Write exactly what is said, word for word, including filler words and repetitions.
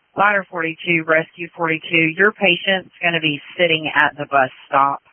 Ladder forty-two, Rescue forty-two, your patient's going to be sitting at the bus stop.